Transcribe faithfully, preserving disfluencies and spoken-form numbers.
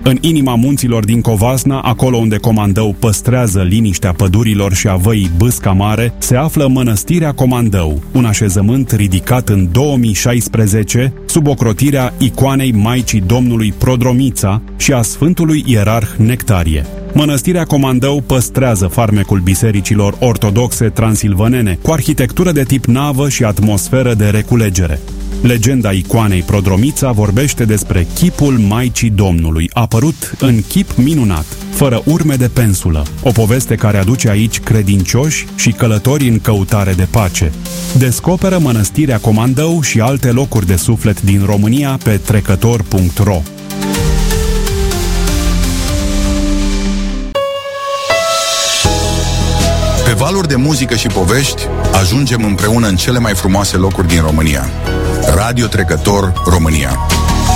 În inima munților din Covasna, acolo unde Comandău păstrează liniștea pădurilor și a văii Bâsca Mare, se află Mănăstirea Comandău, un așezământ ridicat în două mii șaisprezece sub ocrotirea icoanei Maicii Domnului Prodromița și a Sfântului Ierarh Nectarie. Mănăstirea Comandău păstrează farmecul bisericilor ortodoxe transilvanene, cu arhitectură de tip navă și atmosferă de reculegere. Legenda icoanei Prodromița vorbește despre chipul Maicii Domnului, apărut în chip minunat, fără urme de pensulă, o poveste care aduce aici credincioși și călători în căutare de pace. Descoperă Mănăstirea Comandău și alte locuri de suflet din România pe trecător punct ro. Pe valuri de muzică și povești, ajungem împreună în cele mai frumoase locuri din România. Radio Trecător România.